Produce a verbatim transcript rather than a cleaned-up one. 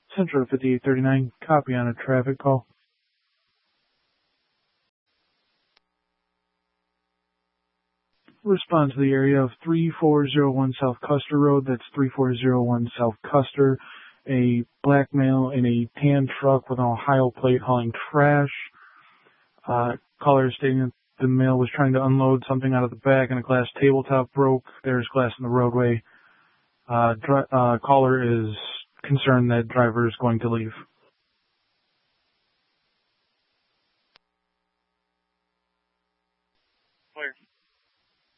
Central fifty-eight thirty-nine, copy on a traffic call. Respond to the area of three four zero one South Custer Road. That's three four zero one South Custer. A black male in a tan truck with an Ohio plate hauling trash. Uh, caller is stating that the male was trying to unload something out of the back and a glass tabletop broke. There's glass in the roadway. Uh, dri- uh, caller is concerned that driver is going to leave.